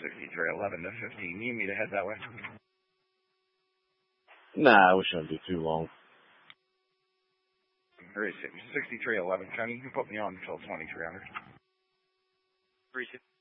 6311 to 15. Need me to head that way? Nah, we shouldn't be too long. 6311, Tony, you can put me on until 2300. 36.